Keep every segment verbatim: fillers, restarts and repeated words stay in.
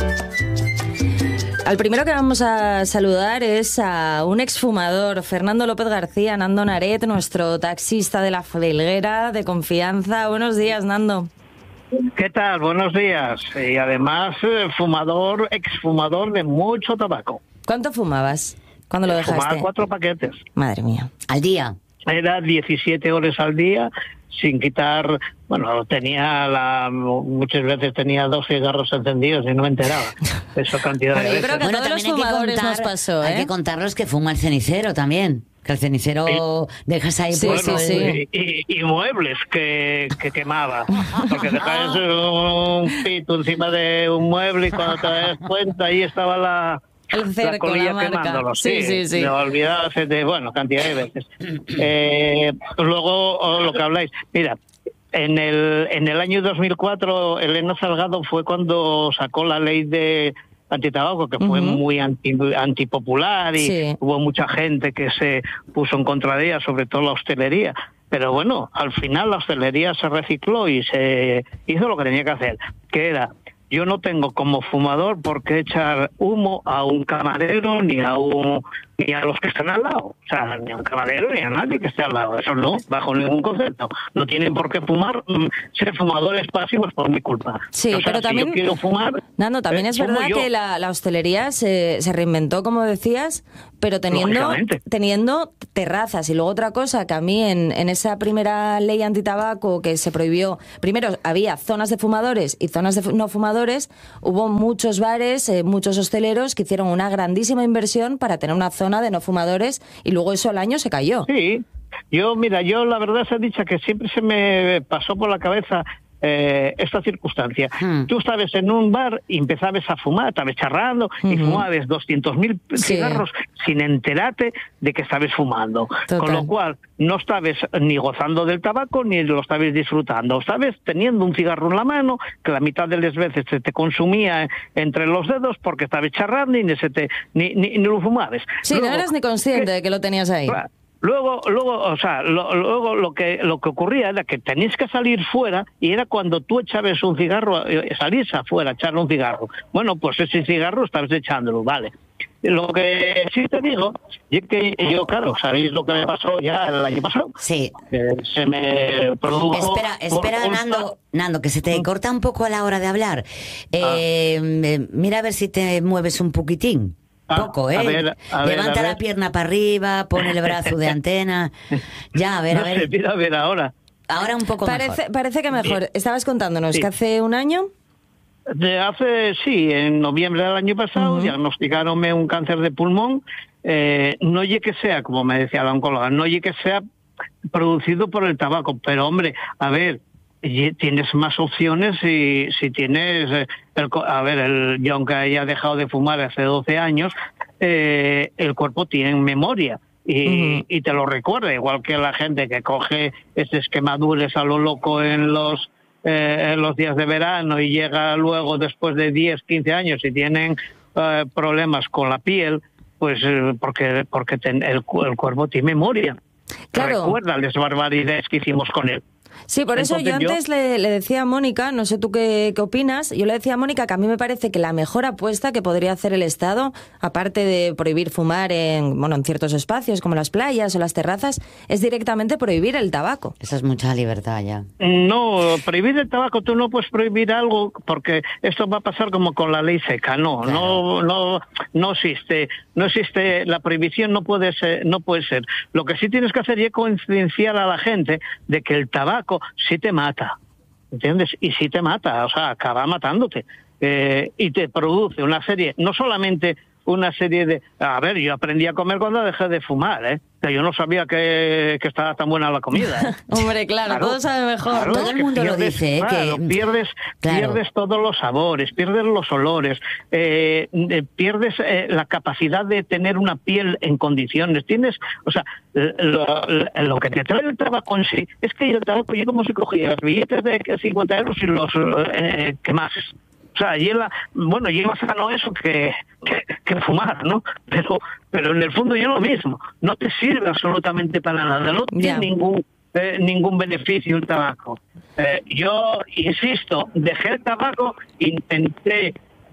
Al primero que vamos a saludar es a un exfumador, Fernando López García, Nando Naret, nuestro taxista de la Felguera de confianza. Buenos días, Nando. ¿Qué tal? Buenos días. Y además, eh, fumador, exfumador de mucho tabaco. ¿Cuánto fumabas cuando lo dejaste? Fumaba cuatro paquetes. Madre mía. ¿Al día? Era diecisiete horas al día, sin quitar... Bueno, tenía la, muchas veces tenía dos cigarros encendidos y no me enteraba. Esa cantidad de Bueno, yo veces. creo que a Bueno, todos los también hay que fumadores contar, nos pasó, ¿eh? hay que contar los que fuma el cenicero también. Que el cenicero dejas ahí Sí, puesto. sí, sí. Y, y, y muebles que, que quemaba. Porque dejabas un pito encima de un mueble y cuando te das cuenta ahí estaba la... El cerco, la colilla la marca. quemándolo, Sí, sí, sí. Me olvidaba de, bueno, cantidad de veces. Eh, luego, oh, lo que habláis, mira, en el en el año dos mil cuatro, Elena Salgado fue cuando sacó la ley de antitabaco, que fue uh-huh. muy anti, antipopular y sí. hubo mucha gente que se puso en contra de ella, sobre todo la hostelería. Pero bueno, al final la hostelería se recicló y se hizo lo que tenía que hacer, que era... Yo no tengo como fumador por qué echar humo a un camarero ni a un ni a los que están al lado. O sea, ni a un camarero ni a nadie que esté al lado. Eso no, bajo ningún concepto. No tienen por qué fumar, ser fumadores pasivos por mi culpa. Sí, o sea, pero si también... yo quiero fumar... Nando, también eh, es verdad yo. que la, la hostelería se, se reinventó, como decías, pero teniendo teniendo terrazas. Y luego otra cosa, que a mí en, en esa primera ley antitabaco que se prohibió... Primero, había zonas de fumadores y zonas de no fumadores. Hubo muchos bares, eh, muchos hosteleros que hicieron una grandísima inversión para tener una zona de no fumadores y luego eso al año se cayó. Sí, yo, mira, yo la verdad se ha dicho que siempre se me pasó por la cabeza eh, esta circunstancia. Hmm. Tú estabas en un bar y empezabas a fumar, estabas charrando uh-huh. y fumabas doscientos mil sí. cigarros sin enterarte de que estabas fumando. Total. Con lo cual, no estabas ni gozando del tabaco ni lo estabas disfrutando. Estabas teniendo un cigarro en la mano que la mitad de las veces se te consumía entre los dedos porque estabas charrando y ni, se te, ni, ni, ni lo fumabas. Sí, luego, no eras ni consciente de que lo tenías ahí. Claro. Luego, luego, o sea, lo, luego lo que lo que ocurría era que tenías que salir fuera y era cuando tú echabas un cigarro, salías afuera a echar un cigarro. Bueno, pues ese cigarro estabas echándolo, vale. Lo que sí te digo es que yo, claro, ¿sabéis lo que me pasó ya el año pasado? Sí. Eh, se me produjo... Espera, espera, por... Nando, Nando, que se te corta un poco a la hora de hablar. Eh, ah. Mira a ver si te mueves un poquitín. Poco, ¿eh? A ver, a ver, Levanta a ver. la pierna para arriba, pone el brazo de antena. Ya, a ver, no a ver. Sé, mira, a ver ahora. Ahora un poco parece, mejor. Parece que mejor. Sí. Estabas contándonos sí. que hace un año... De hace, sí, en noviembre del año pasado uh-huh. diagnosticaronme un cáncer de pulmón. Eh, no oye que sea, como me decía la oncóloga, no oye que sea producido por el tabaco, pero hombre, a ver, tienes más opciones si, si tienes, eh, el, a ver, el, yo aunque haya dejado de fumar hace doce años, eh, el cuerpo tiene memoria. Y, uh-huh. y te lo recuerda, igual que la gente que coge esas quemaduras a lo loco en los eh, en los días de verano y llega luego después de diez, quince años y tienen eh, problemas con la piel, pues eh, porque porque ten, el, el cuerpo tiene memoria. Claro. Recuerda las barbaridades que hicimos con él. Sí, por eso Entonces, yo antes yo... Le, le decía a Mónica, no sé tú qué, qué opinas, yo le decía a Mónica que a mí me parece que la mejor apuesta que podría hacer el Estado, aparte de prohibir fumar en, bueno, en ciertos espacios como las playas o las terrazas, es directamente prohibir el tabaco. Esa es mucha libertad ya. No, prohibir el tabaco, tú no puedes prohibir algo porque esto va a pasar como con la ley seca, no, claro. no, no, no existe, no existe, la prohibición no puede ser, no puede ser. Lo que sí tienes que hacer es concienciar a la gente de que el tabaco sí te mata, ¿entiendes? Y sí te mata, o sea, acaba matándote. Eh, y te produce una serie, no solamente una serie de... A ver, yo aprendí a comer cuando dejé de fumar, ¿eh? Que yo no sabía que, que estaba tan buena la comida, ¿eh? Hombre, claro, claro, todo sabe mejor. Claro, todo el mundo pierdes, lo dice, ¿eh? Claro, que... pierdes, claro. pierdes todos los sabores, pierdes los olores, eh, eh, pierdes eh, la capacidad de tener una piel en condiciones. Tienes, o sea, lo, lo, lo que te trae el tabaco en sí es que el tabaco yo como si cogías billetes de cincuenta euros y los eh, quemases. O sea, lleva, bueno, lleva sano eso que, que, que fumar, ¿no? Pero, pero en el fondo es lo mismo. No te sirve absolutamente para nada. No tiene yeah. ningún eh, ningún beneficio el tabaco. Eh, yo, insisto, dejé el tabaco, intenté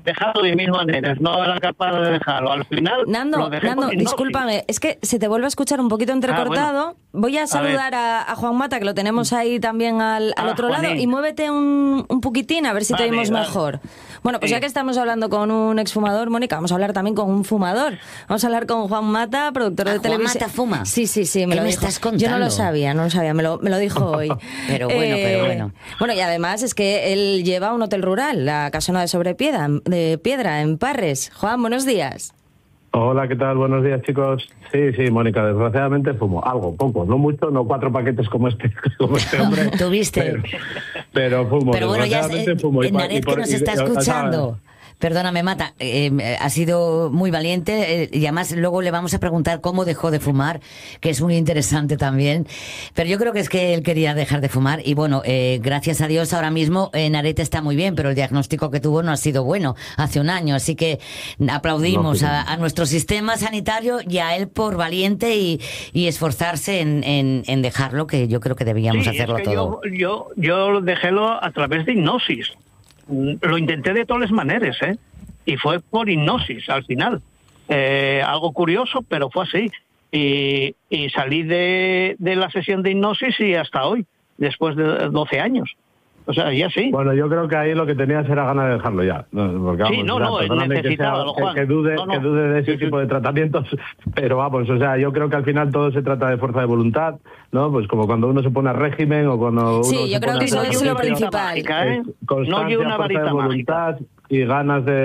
dejarlo de mil maneras, no era capaz de dejarlo. Al final... Nando, Nando, discúlpame, es que se te vuelve a escuchar un poquito entrecortado. Ah, bueno. Voy a saludar a, a, a Juan Mata, que lo tenemos ahí también al, al ah, otro Juanín. lado, y muévete un, un poquitín a ver si vale, te oímos vale. mejor. Bueno, pues sí. ya que estamos hablando con un exfumador, Mónica, vamos a hablar también con un fumador. Vamos a hablar con Juan Mata, productor de televisión. ¿Juan Mata fuma? Sí, sí, sí, me ¿Qué lo me dijo. estás contando? Yo no lo sabía, no lo sabía, me lo, me lo dijo hoy. Pero bueno, eh, pero bueno. Bueno, y además es que él lleva un hotel rural, la Casona de Sobrepiedra, de Piedra, en Parres. Juan, buenos días. Hola, ¿qué tal? Buenos días, chicos. Sí, sí, Mónica, desgraciadamente fumo. Algo, poco, no mucho, no cuatro paquetes como este, como este hombre. ¿Tuviste? Pero, pero fumo, pero bueno, ya eh, fumo. Y Naret, que nos y, está y, escuchando. O sea, Perdóname, Mata, eh, ha sido muy valiente eh, y además luego le vamos a preguntar cómo dejó de fumar, que es muy interesante también. Pero yo creo que es que él quería dejar de fumar y bueno, eh, gracias a Dios ahora mismo eh, Naret está muy bien, pero el diagnóstico que tuvo no ha sido bueno hace un año. Así que aplaudimos a, a nuestro sistema sanitario y a él por valiente y, y esforzarse en, en, en dejarlo, que yo creo que debíamos sí, hacerlo es que todo. Yo, yo, yo dejélo a través de hipnosis. Lo intenté de todas las maneras, ¿eh? Y fue por hipnosis al final. Eh, algo curioso, pero fue así. Y, y salí de, de la sesión de hipnosis y hasta hoy, después de doce años. O sea, ya sí. Bueno, yo creo que ahí lo que tenías era ganas de dejarlo ya. Porque, vamos, sí, no, o sea, no, necesitaba, que, sea, que, que, dude, no, no. que dude de ese tipo de tratamientos, pero vamos, o sea, yo creo que al final todo se trata de fuerza de voluntad, ¿no? Pues como cuando uno se pone a régimen o cuando uno sí, se yo creo pone que eso a es lo principal. ¿eh? No llevo una varita mágica. Y ganas de